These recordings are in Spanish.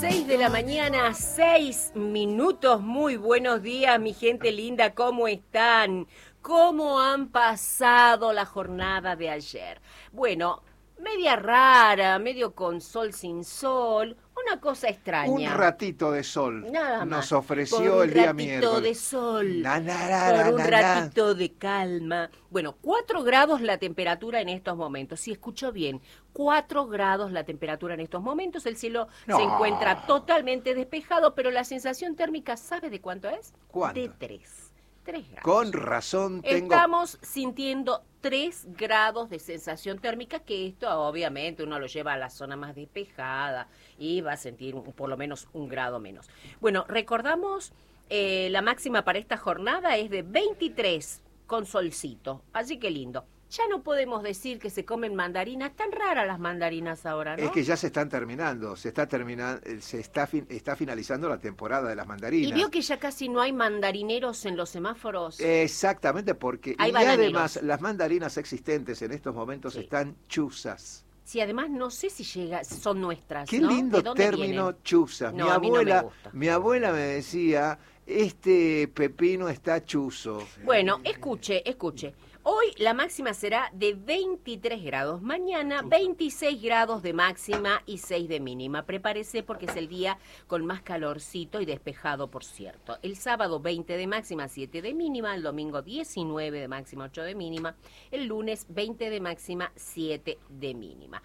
6 de la mañana, 6 minutos. Muy buenos días, mi gente linda. ¿Cómo están? ¿Cómo han pasado la jornada de ayer? Bueno, media rara, medio con sol sin sol, una cosa extraña. Un ratito de sol Nada más. nos ofreció el día miércoles. Un ratito de sol, por un ratito de calma. Bueno, 4 grados la temperatura en estos momentos. Si escucho bien, 4 grados la temperatura en estos momentos. El cielo se encuentra totalmente despejado, pero la sensación térmica, ¿sabe de cuánto es? ¿Cuánto? De 3 grados. Con razón tengo... Estamos sintiendo 3 grados de sensación térmica, que esto obviamente uno lo lleva a la zona más despejada y va a sentir por lo menos 1 grado menos. Bueno, recordamos, la máxima para esta jornada es de 23 con solcito, así que lindo. Ya no podemos decir que se comen mandarinas, tan raras las mandarinas ahora, ¿no? Es que ya se están terminando, está finalizando la temporada de las mandarinas. Y vio que ya casi no hay mandarineros en los semáforos. Exactamente, porque Hay y bananeros. además las mandarinas existentes en estos momentos están chuzas. Sí, además no sé si son nuestras, Qué ¿no? lindo ¿De dónde término, vienen? chuzas. No, a mí no me gusta. Mi abuela me decía, este pepino está chuzo. Bueno, escuche. Hoy la máxima será de 23 grados. Mañana 26 grados de máxima y 6 de mínima. Prepárese porque es el día con más calorcito y despejado, por cierto. El sábado 20 de máxima, 7 de mínima. El domingo 19 de máxima, 8 de mínima. El lunes 20 de máxima, 7 de mínima.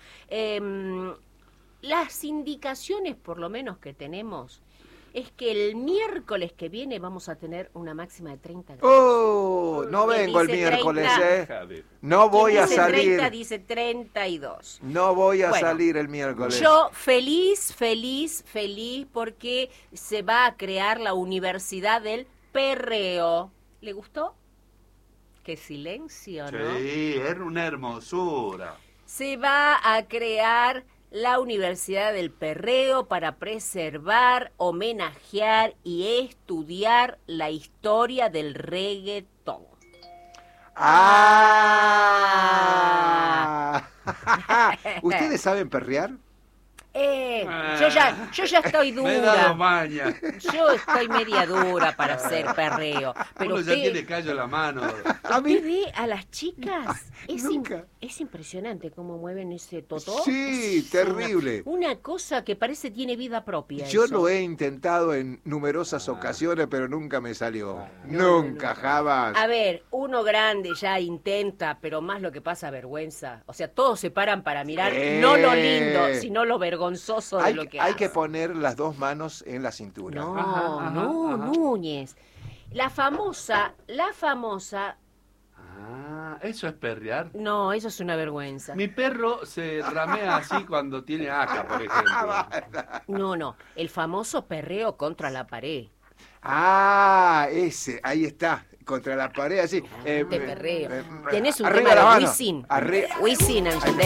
Las indicaciones, por lo menos, que tenemos es que el miércoles que viene vamos a tener una máxima de 30 grados. ¡Oh! No vengo el miércoles, 30, ¿eh? No voy a dice salir. 30, dice 32. No voy a salir el miércoles. Yo feliz, porque se va a crear la Universidad del Perreo. ¿Le gustó? Qué silencio, ¿no? Sí, era una hermosura. Se va a crear la Universidad del Perreo para preservar, homenajear y estudiar la historia del reggaetón. ¿Ustedes saben perrear? Yo ya estoy dura. Me he dado maña. Yo estoy media dura para hacer perreo. Pero Uno ya tiene callo en la mano. ¿Usted ve a las chicas? Nunca. Es impresionante cómo mueven ese totó. Sí, Es terrible. Una cosa que parece tiene vida propia. Yo eso. lo he intentado en numerosas ocasiones, pero nunca me salió. Nunca, jamás. A ver, uno grande ya intenta, pero más lo que pasa vergüenza. O sea, todos se paran para mirar no lo lindo, sino lo vergonzoso de lo que hay hace. que poner las dos manos en la cintura. No, Núñez. La famosa... Eso es perrear. No, eso es una vergüenza. Mi perro se ramea así cuando tiene aca, por ejemplo. No, el famoso perreo contra la pared. Ese, ahí está, contra la pared, así. De perreo. Tenés un arriba tema la de mano. Wisin. Arriba. Wisin, ¿entendés?